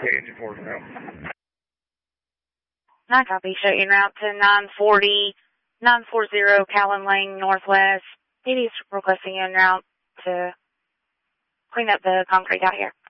Okay, engine 4 is out. 9 copy, show you en route to 940 Callan Lane Northwest. It is requesting you en route to clean up the concrete out here.